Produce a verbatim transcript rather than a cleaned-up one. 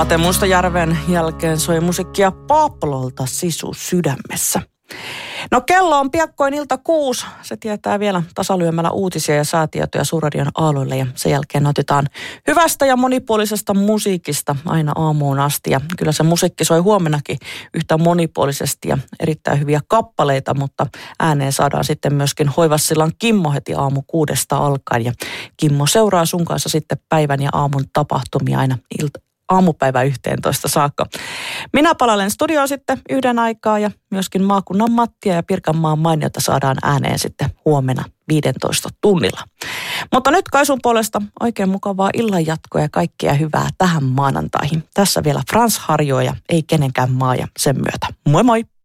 Ate Mustajärven jälkeen soi musiikkia Pablolta Sisu sydämessä. No kello on piakkoin ilta kuusi. Se tietää vielä tasalyömällä uutisia ja säätietoja Suurradion aalloille ja sen jälkeen otetaan hyvästä ja monipuolisesta musiikista aina aamuun asti. Ja kyllä se musiikki soi huomennakin yhtä monipuolisesti ja erittäin hyviä kappaleita, mutta ääneen saadaan sitten myöskin Hoivassillan Kimmo heti aamu kuudesta alkaen. Ja Kimmo seuraa sun kanssa sitten päivän ja aamun tapahtumia aina ilta. Aamupäivä yhteentoista saakka. Minä palailen studioon sitten yhden aikaa ja myöskin maakunnan Mattia ja Pirkanmaan mainiota saadaan ääneen sitten huomenna viidentoista tunnilla. Mutta nyt Kaisun puolesta oikein mukavaa illanjatkoa ja kaikkea hyvää tähän maanantaihin. Tässä vielä Frans Harjo ja ei kenenkään maa ja sen myötä. Moi moi!